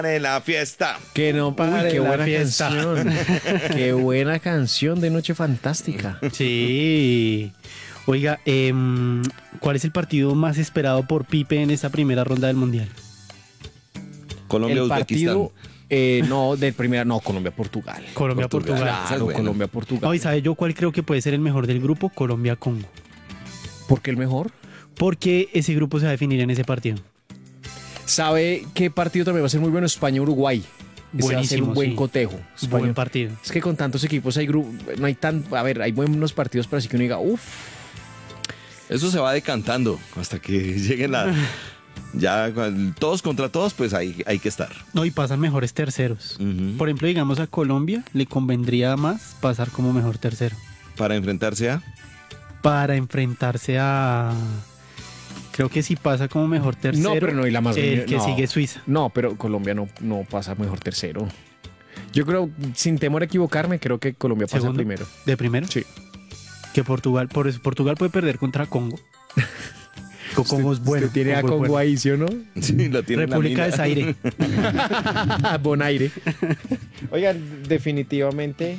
en la fiesta. Que no para qué la buena fiesta. canción. Qué buena canción de Noche Fantástica. Sí. Oiga, ¿cuál es el partido más esperado por Pipe en esta primera ronda del Mundial? Colombia, El Uzbekistán. partido, no, de primera, no, Colombia-Portugal. Colombia-Portugal. Esa es Claro, buena. Colombia-Portugal. No, ¿y sabe yo cuál creo que puede ser el mejor del grupo? Colombia-Congo. ¿Por qué el mejor? Porque ese grupo se va a definir en ese partido. ¿Sabe qué partido también va a ser muy bueno? España-Uruguay. Ese va a ser un Buenísimo, buen sí. cotejo. Buen partido. Es que con tantos equipos hay no hay tan, a ver, hay buenos partidos, pero así que uno diga, uff. Eso se va decantando hasta que lleguen ya todos contra todos, pues hay que estar. No, y pasan mejores terceros. Ujú. Por ejemplo, digamos a Colombia le convendría más pasar como mejor tercero. Para enfrentarse a... Para enfrentarse a... Creo que si pasa como mejor tercero, No, pero no, y la más el que no. sigue es Suiza. No, pero Colombia no pasa mejor tercero. Yo creo, sin temor a equivocarme, creo que Colombia pasa Segundo. primero. ¿De primero? Sí. Que Portugal, por eso Portugal puede perder contra Congo. Congo es bueno. Usted tiene a Congo es Congo bueno. ahí, ¿sí o no? Sí, la tiene en la República de mina. Zaire. Bonaire. Oigan, definitivamente.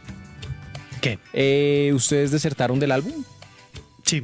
¿Qué? ¿Ustedes desertaron del álbum? Sí.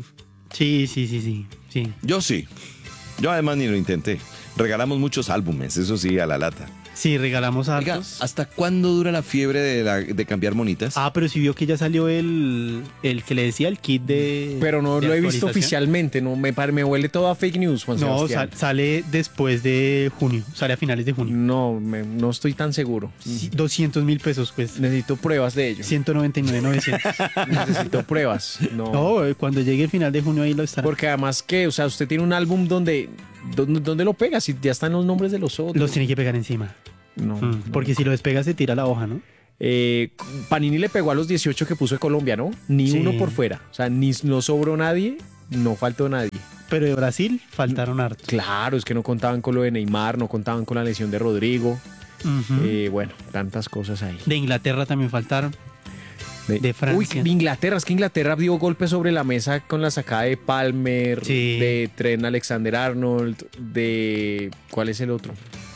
Sí. Yo sí. Yo además ni lo intenté. Regalamos muchos álbumes, eso sí, a la lata. Sí, regalamos Oiga, hartos. ¿hasta cuándo dura la fiebre de cambiar monitas? Ah, pero sí vio que ya salió el que le decía el kit de. Pero no de lo he visto actualización. oficialmente. No, me huele todo a fake news, Juan No, Sebastián. sale después de junio. Sale a finales de junio. No estoy tan seguro. Sí, 200.000 pesos, pues. Necesito pruebas de ello. 199,900. Necesito pruebas. No. No, cuando llegue el final de junio ahí lo estará. Porque además que, o sea, usted tiene un álbum donde lo pega, si ya están los nombres de los otros. Los tiene que pegar encima. No. Porque si lo despega se tira la hoja, ¿no? Panini le pegó a los 18 que puso de Colombia, ¿no? Ni Sí. uno por fuera. O sea, no sobró nadie, no faltó nadie. Pero de Brasil faltaron hartos. Claro, es que no contaban con lo de Neymar, no contaban con la lesión de Rodrigo. Ujú. Bueno, tantas cosas ahí. De Inglaterra también faltaron. de Francia. Uy, Inglaterra, es que Inglaterra dio golpes sobre la mesa con la sacada de Palmer, Sí. de Trent Alexander-Arnold, de... ¿Cuál es el otro?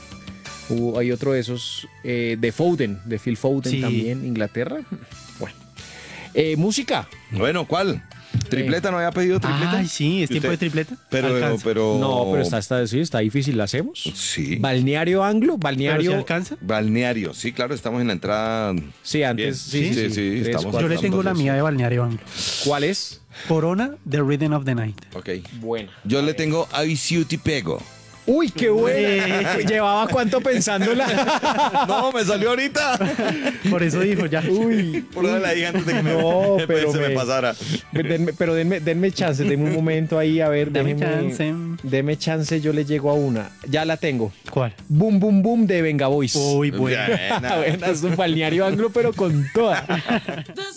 Hay otro de esos, de Foden, de Phil Foden Sí. también, Inglaterra. Bueno. Música. Bueno, ¿cuál? ¿Tripleta? ¿No había pedido tripleta? Ay, sí, es ¿Y tiempo de usted? tripleta. Pero... No, pero está difícil, ¿la hacemos? Sí. Balneario Anglo, ¿Pero balneario... se alcanza? Balneario, sí, claro, estamos en la entrada. Sí, antes, Bien. sí, Sí, Tres, estamos- cuatro. Yo le tengo la mía de Balneario Anglo. ¿Cuál es? Corona, The Rhythm of the Night. Ok. Buena. Yo le tengo I See You Te Pego. Uy, qué buena. ¿Llevaba cuánto pensándola? No, me salió ahorita. Por eso dijo ya. Uy. Por darle la dije antes de que No, pero se me me- pasara. Denme chance, denme un momento ahí, a ver, Dame déjeme- chance. Deme chance, yo le llego a una. Ya la tengo. ¿Cuál? Boom, boom, boom de Venga Boys. Uy, bueno. Buena. Buena, es un balneario anglo, pero con toda. The